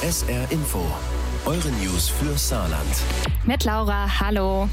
SR Info, eure News für Saarland. Mit Laura, hallo.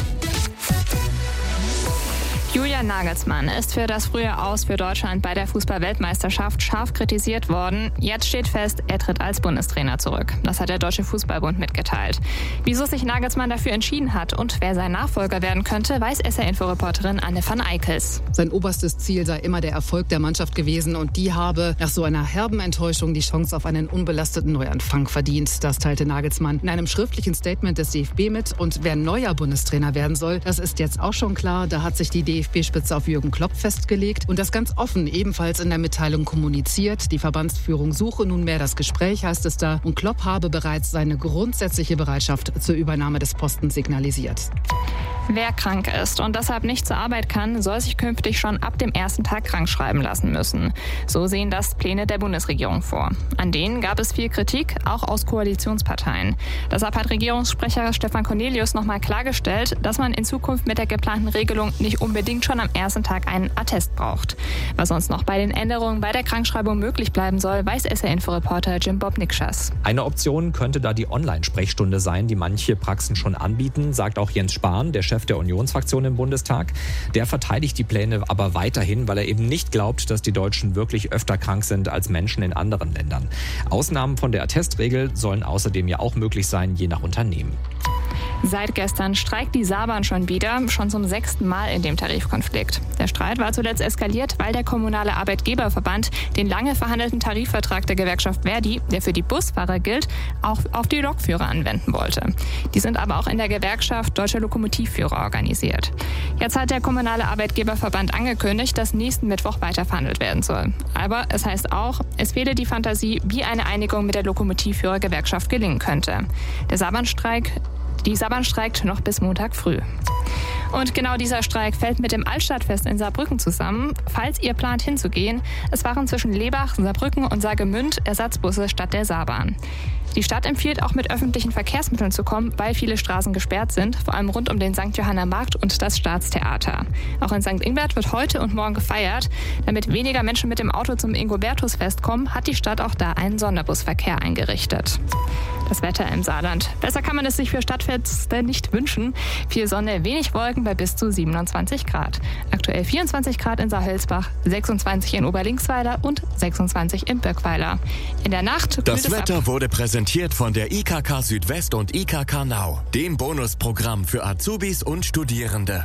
Julian Nagelsmann ist für das frühe Aus für Deutschland bei der Fußball-Weltmeisterschaft scharf kritisiert worden. Jetzt steht fest, er tritt als Bundestrainer zurück. Das hat der Deutsche Fußballbund mitgeteilt. Wieso sich Nagelsmann dafür entschieden hat und wer sein Nachfolger werden könnte, weiß SR-Info-Reporterin Anne van Eickels. Sein oberstes Ziel sei immer der Erfolg der Mannschaft gewesen und die habe nach so einer herben Enttäuschung die Chance auf einen unbelasteten Neuanfang verdient. Das teilte Nagelsmann in einem schriftlichen Statement des DFB mit. Und wer neuer Bundestrainer werden soll, das ist jetzt auch schon klar. Da hat sich die DFB-Spitze auf Jürgen Klopp festgelegt und das ganz offen ebenfalls in der Mitteilung kommuniziert. Die Verbandsführung suche nunmehr das Gespräch, heißt es da. Und Klopp habe bereits seine grundsätzliche Bereitschaft zur Übernahme des Postens signalisiert. Wer krank ist und deshalb nicht zur Arbeit kann, soll sich künftig schon ab dem ersten Tag krankschreiben lassen müssen. So sehen das Pläne der Bundesregierung vor. An denen gab es viel Kritik, auch aus Koalitionsparteien. Deshalb hat Regierungssprecher Stefan Cornelius nochmal klargestellt, dass man in Zukunft mit der geplanten Regelung nicht unbedingt schon am ersten Tag einen Attest braucht. Was sonst noch bei den Änderungen bei der Krankschreibung möglich bleiben soll, weiß SR-Info-Reporter Jim Bob Nikschas. Eine Option könnte da die Online-Sprechstunde sein, die manche Praxen schon anbieten, sagt auch Jens Spahn, der Chef der Unionsfraktion im Bundestag. Der verteidigt die Pläne aber weiterhin, weil er eben nicht glaubt, dass die Deutschen wirklich öfter krank sind als Menschen in anderen Ländern. Ausnahmen von der Attestregel sollen außerdem ja auch möglich sein, je nach Unternehmen. Seit gestern streikt die Saarbahn schon wieder, schon zum 6. Mal in dem Tarifkonflikt. Der Streit war zuletzt eskaliert, weil der kommunale Arbeitgeberverband den lange verhandelten Tarifvertrag der Gewerkschaft Verdi, der für die Busfahrer gilt, auch auf die Lokführer anwenden wollte. Die sind aber auch in der Gewerkschaft Deutscher Lokomotivführer organisiert. Jetzt hat der kommunale Arbeitgeberverband angekündigt, dass nächsten Mittwoch weiter verhandelt werden soll. Aber es heißt auch, es fehle die Fantasie, wie eine Einigung mit der Lokomotivführergewerkschaft gelingen könnte. Die Saarbahn streikt noch bis Montag früh. Und genau dieser Streik fällt mit dem Altstadtfest in Saarbrücken zusammen. Falls ihr plant hinzugehen, es fahren zwischen Lebach, Saarbrücken und Saargemünd Ersatzbusse statt der Saarbahn. Die Stadt empfiehlt auch mit öffentlichen Verkehrsmitteln zu kommen, weil viele Straßen gesperrt sind, vor allem rund um den St. Johanner Markt und das Staatstheater. Auch in St. Ingbert wird heute und morgen gefeiert. Damit weniger Menschen mit dem Auto zum Ingobertusfest kommen, hat die Stadt auch da einen Sonderbusverkehr eingerichtet. Das Wetter im Saarland. Besser kann man es sich für Stadtfeste nicht wünschen. Viel Sonne, wenig Wolken bei bis zu 27 Grad. Aktuell 24 Grad in Saarhölzbach, 26 in Oberlinksweiler und 26 in Birkweiler. In der Nacht Das Wetter wurde präsentiert von der IKK Südwest und IKK Nau, dem Bonusprogramm für Azubis und Studierende.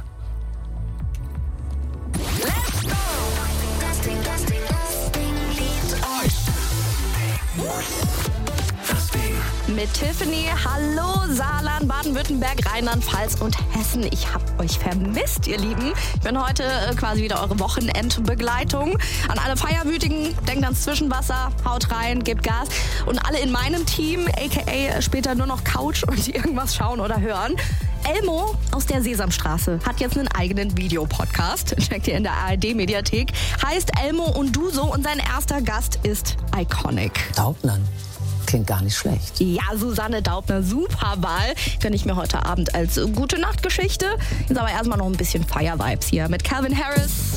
Mit Tiffany, hallo Saarland, Baden-Württemberg, Rheinland-Pfalz und Hessen. Ich hab euch vermisst, ihr Lieben. Ich bin heute quasi wieder eure Wochenendbegleitung. An alle Feierwütigen, denkt ans Zwischenwasser, haut rein, gebt Gas. Und alle in meinem Team, aka später nur noch Couch und irgendwas schauen oder hören. Elmo aus der Sesamstraße hat jetzt einen eigenen Videopodcast. Checkt ihr in der ARD-Mediathek. Heißt Elmo und du so und sein erster Gast ist Iconic. Daubner. Klingt gar nicht schlecht. Ja, Susanne Daubner, super Wahl. Gönne ich mir heute Abend als Gute-Nacht-Geschichte. Jetzt aber erstmal noch ein bisschen Fire-Vibes hier mit Calvin Harris.